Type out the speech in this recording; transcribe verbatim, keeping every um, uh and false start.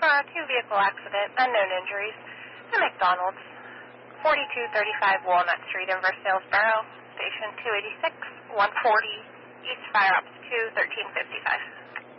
uh, two-vehicle accident, unknown injuries, at McDonald's, forty-two thirty-five Walnut Street in Versailles, Station two eighty-six, one forty, East Fire Ops two, thirteen fifty-five.